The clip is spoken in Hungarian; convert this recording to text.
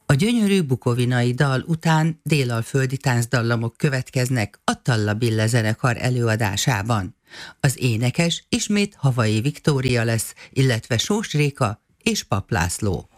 A gyönyörű bukovinai dal után délalföldi táncdallamok következnek a Talla Bille zenekar előadásában. Az énekes ismét Havai Viktória lesz, illetve Sós Réka és Pap László.